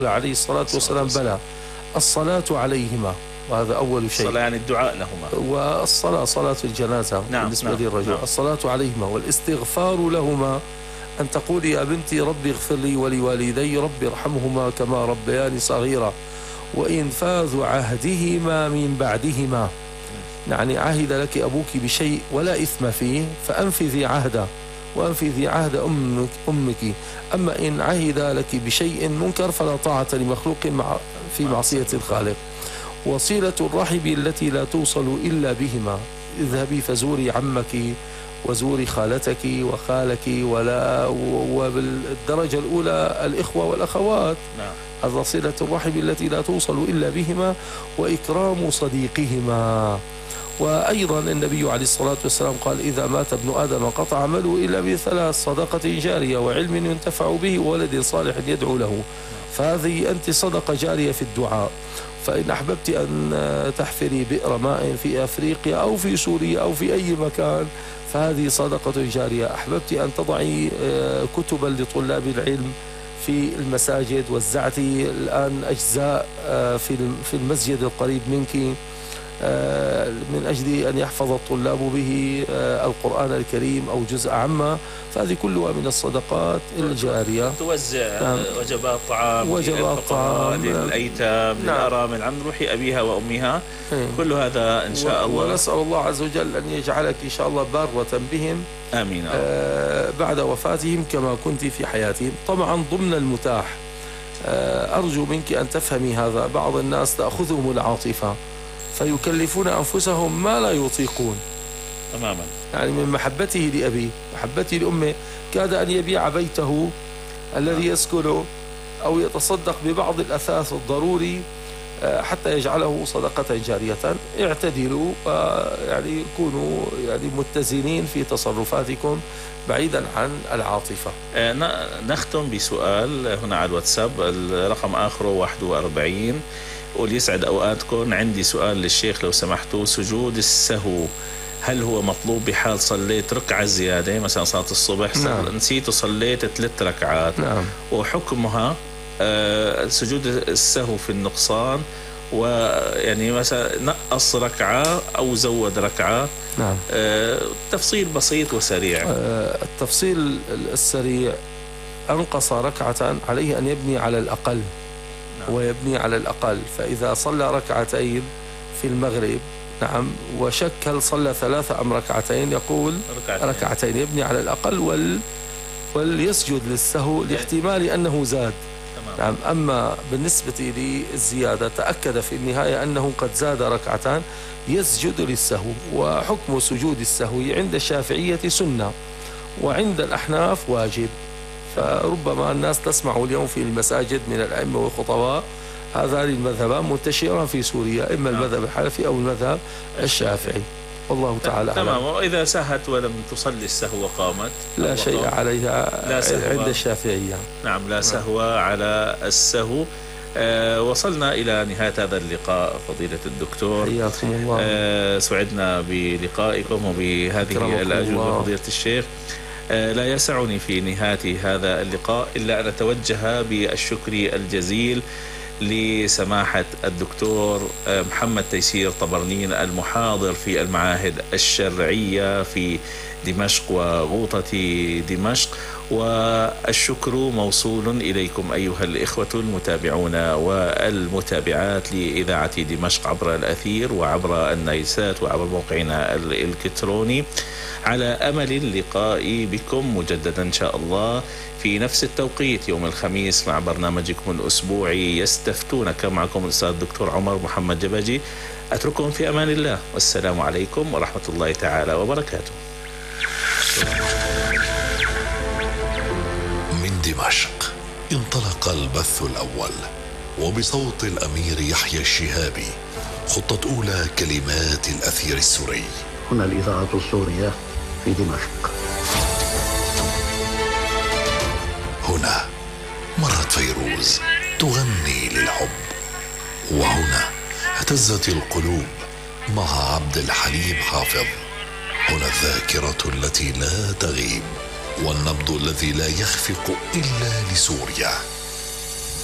عليه الصلاة والسلام بلى الصلاة عليهما، وهذا أول شيء. الصلاة يعني الدعاء لهما، والصلاة صلاة الجنازة بالنسبة للرجل. الصلاة عليهما والاستغفار لهما، أن تقول يا بنتي ربي اغفر لي ولوالدي ربي ارحمهما كما ربياني صغيرا، وإنفاذ عهدهما من بعدهما. يعني عهد لك أبوك بشيء ولا إثم فيه فأنفذي عهده وأنفذي عهد أمك. أما إن عهد لك بشيء منكر فلا طاعة لمخلوق في معصية الخالق. وصلة الرحم التي لا توصل إلا بهما، اذهبي فزوري عمك وزوري خالتك وخالك، وبالدرجة الأولى الإخوة والأخوات. هذا صلة الرحم التي لا توصل إلا بهما، وإكرام صديقهما. وأيضا النبي عليه الصلاة والسلام قال إذا مات ابن آدم قطع عمله إلا بثلاث: صدقة جارية وعلم ينتفع به وولد صالح يدعو له. فهذه أنت صدقة جارية في الدعاء. فإن أحببت أن تحفري بئر ماء في أفريقيا أو في سوريا أو في أي مكان فهذه صدقة جارية. أحببت أن تضعي كتبا لطلاب العلم في المساجد، وزعتي الآن أجزاء في المسجد القريب منك من أجل أن يحفظ الطلاب به القرآن الكريم أو جزء عامة، فهذه كلها من الصدقات الجارية. توزع وجبات طعام للأيتام للأرامل عن روح أبيها وأمها، كل هذا إن شاء الله. ونسأل الله عز وجل أن يجعلك إن شاء الله بارة بهم آمين بعد وفاتهم كما كنت في حياتهم، طبعا ضمن المتاح. أرجو منك أن تفهمي هذا. بعض الناس تأخذهم العاطفة فيكلفون أنفسهم ما لا يطيقون تماما. يعني من محبته لأبيه محبته لأمه كاد أن يبيع بيته الذي يسكنه أو يتصدق ببعض الأثاث الضروري حتى يجعله صدقة جارية. اعتدلوا يعني كونوا يعني متزنين في تصرفاتكم بعيدا عن العاطفة. نختم بسؤال هنا على الواتساب، الرقم آخره 41. قول يسعد أوقاتكم، عندي سؤال للشيخ لو سمحتوا. سجود السهو هل هو مطلوب بحال صليت ركعة زيادة، مثلا صلاة الصبح نسيت وصليت 3 ركعات؟ وحكمها سجود السهو في النقصان، ويعني مثلا نقص ركعة أو زود ركعة؟ تفصيل بسيط وسريع. التفصيل السريع: أنقص ركعة عليه أن يبني على الأقل، ويبني على الأقل. فإذا صلى ركعتين في المغرب وشك هل صلى 3 أم ركعتين، يقول ركعتين يبني على الأقل وليسجد للسهو لاحتمال أنه زاد. أما بالنسبة للزيادة تأكد في النهاية أنه قد زاد ركعتان يسجد للسهو. وحكم سجود السهو عند الشافعية سنة وعند الأحناف واجب. فربما الناس تسمع اليوم في المساجد من الأئمة والخطباء هذان المذهبان منتشران في سوريا، إما المذهب الحنفي أو المذهب الشافعي، والله تعالى أعلم. تمام. وإذا سهت ولم تصلي السهو وقامت لا شيء عليها عند الشافعية. نعم، لا سهو على السهو. وصلنا إلى نهاية هذا اللقاء فضيلة الدكتور، حياكم الله. سعدنا بلقائكم وبهذه الأجوبة فضيلة الشيخ. لا يسعني في نهاية هذا اللقاء إلا أن أتوجه بالشكر الجزيل لسماحة الدكتور محمد تيسير طبرنين، المحاضر في المعاهد الشرعية في دمشق وغوطة دمشق. والشكر موصول إليكم أيها الإخوة المتابعون والمتابعات لإذاعة دمشق عبر الأثير وعبر النايسات وعبر موقعنا الإلكتروني، على أمل اللقاء بكم مجددا إن شاء الله في نفس التوقيت يوم الخميس مع برنامجكم الأسبوعي يستفتونك، معكم الأستاذ الدكتور عمر محمد جبجي. أترككم في أمان الله، والسلام عليكم ورحمة الله تعالى وبركاته. من دمشق انطلق البث الأول، وبصوت الأمير يحيى الشهابي خطة أولى كلمات الأثير السوري. هنا الإذاعة السورية في دمشق. هنا مرت فيروز تغني للحب، وهنا اهتزت القلوب مع عبد الحليم حافظ. هنا الذاكرة التي لا تغيب، والنبض الذي لا يخفق إلا لسوريا.